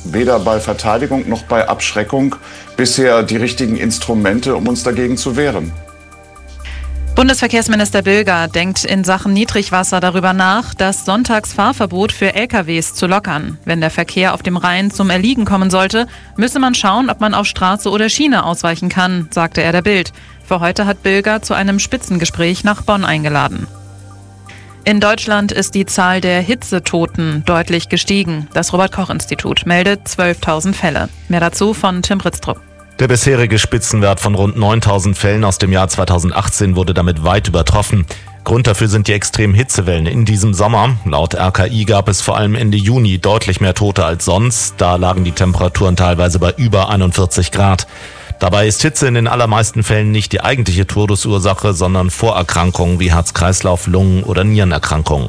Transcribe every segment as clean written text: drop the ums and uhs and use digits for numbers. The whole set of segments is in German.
weder bei Verteidigung noch bei Abschreckung bisher die richtigen Instrumente, um uns dagegen zu wehren. Bundesverkehrsminister Bilger denkt in Sachen Niedrigwasser darüber nach, das Sonntagsfahrverbot für LKWs zu lockern. Wenn der Verkehr auf dem Rhein zum Erliegen kommen sollte, müsse man schauen, ob man auf Straße oder Schiene ausweichen kann, sagte er der Bild. Für heute hat Bilger zu einem Spitzengespräch nach Bonn eingeladen. In Deutschland ist die Zahl der Hitzetoten deutlich gestiegen. Das Robert-Koch-Institut meldet 12.000 Fälle. Mehr dazu von Tim Britztrup. Der bisherige Spitzenwert von rund 9.000 Fällen aus dem Jahr 2018 wurde damit weit übertroffen. Grund dafür sind die extremen Hitzewellen in diesem Sommer. Laut RKI gab es vor allem Ende Juni deutlich mehr Tote als sonst. Da lagen die Temperaturen teilweise bei über 41 Grad. Dabei ist Hitze in den allermeisten Fällen nicht die eigentliche Todesursache, sondern Vorerkrankungen wie Herz-Kreislauf-, Lungen- oder Nierenerkrankungen.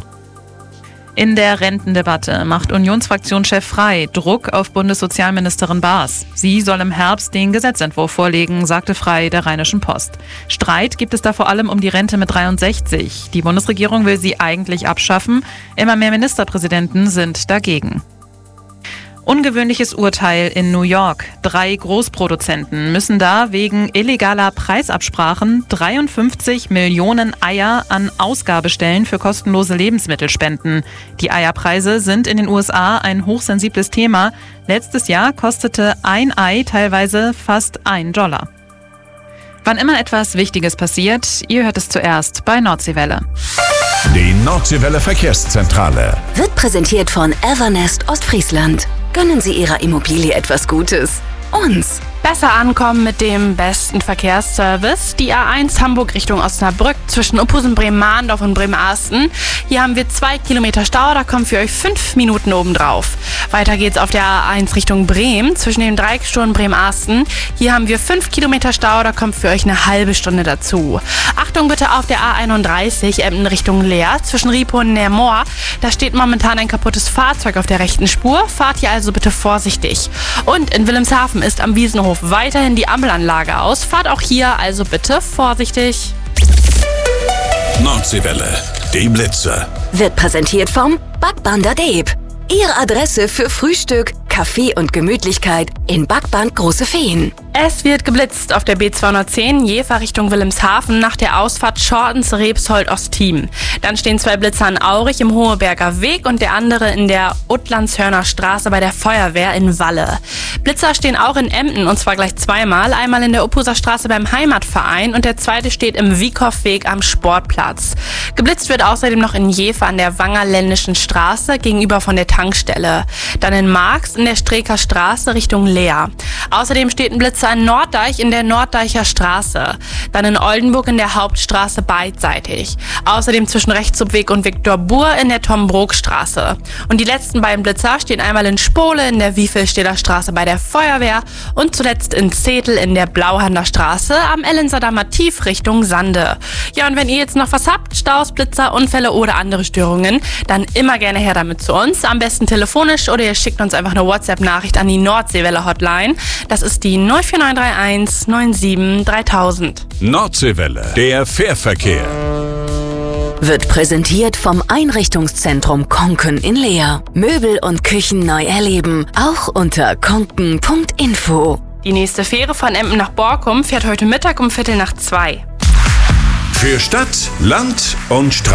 In der Rentendebatte macht Unionsfraktionschef Frey Druck auf Bundessozialministerin Baas. Sie soll im Herbst den Gesetzentwurf vorlegen, sagte Frey der Rheinischen Post. Streit gibt es da vor allem um die Rente mit 63. Die Bundesregierung will sie eigentlich abschaffen. Immer mehr Ministerpräsidenten sind dagegen. Ungewöhnliches Urteil in New York. 3 Großproduzenten müssen da wegen illegaler Preisabsprachen 53 Millionen Eier an Ausgabestellen für kostenlose Lebensmittel spenden. Die Eierpreise sind in den USA ein hochsensibles Thema. Letztes Jahr kostete ein Ei teilweise fast $1. Wann immer etwas Wichtiges passiert, ihr hört es zuerst bei Nordseewelle. Die Nordseewelle Verkehrszentrale wird präsentiert von Evernest Ostfriesland. Gönnen Sie Ihrer Immobilie etwas Gutes. Uns. Besser ankommen mit dem besten Verkehrsservice. Die A1 Hamburg Richtung Osnabrück zwischen Uphusen, Bremen-Mahndorf und Bremen-Arsten. Hier haben wir 2 Kilometer Stau, da kommen für euch 5 Minuten obendrauf. Weiter geht's auf der A1 Richtung Bremen zwischen dem Dreiecksturm Bremen-Arsten. Hier haben wir 5 Kilometer Stau, da kommt für euch eine halbe Stunde dazu. Achtung bitte auf der A31 Emden Richtung Leer zwischen Ripoh und Nermoor. Da steht momentan ein kaputtes Fahrzeug auf der rechten Spur. Fahrt hier also bitte vorsichtig. Und in Wilhelmshaven ist am Wiesenhof weiterhin die Ampelanlage aus. Fahrt auch hier also bitte vorsichtig. Nordseewelle, die Blitze. Wird präsentiert vom Backband der Deeb. Ihre Adresse für Frühstück, Kaffee und Gemütlichkeit in Backband Große Feen. Es wird geblitzt auf der B210 Jever Richtung Wilhelmshaven nach der Ausfahrt Schortens-Rebsold-Ostthiem. Dann stehen 2 Blitzer an Aurich im Hoheberger Weg und der andere in der Uttlandshörner Straße bei der Feuerwehr in Walle. Blitzer stehen auch in Emden und zwar gleich zweimal. Einmal in der Uphuser Straße beim Heimatverein und der zweite steht im Wiekow-Weg am Sportplatz. Geblitzt wird außerdem noch in Jever an der Wangerländischen Straße gegenüber von der Tankstelle. Dann in Marx in der Streeker Straße Richtung Leer. Außerdem steht ein Blitzer in Norddeich in der Norddeicher Straße. Dann in Oldenburg in der Hauptstraße beidseitig. Außerdem zwischen Rechtshubweg und Viktor Buhr in der Tom-Brok-Straße. Und die letzten beiden Blitzer stehen einmal in Spole in der Wiefelstedter Straße bei der Feuerwehr und zuletzt in Zetel in der Blauhander Straße am Ellensadamer Tief Richtung Sande. Ja, und wenn ihr jetzt noch was habt, Staus, Blitzer, Unfälle oder andere Störungen, dann immer gerne her damit zu uns. Am besten telefonisch oder ihr schickt uns einfach eine WhatsApp-Nachricht an die Nordseewelle-Hotline. Das ist die 04931 97 3000. Nordseewelle, der Fährverkehr. Wird präsentiert vom Einrichtungszentrum Konken in Leer. Möbel und Küchen neu erleben, auch unter konken.info. Die nächste Fähre von Emden nach Borkum fährt heute Mittag um 13:15. Für Stadt, Land und Straße.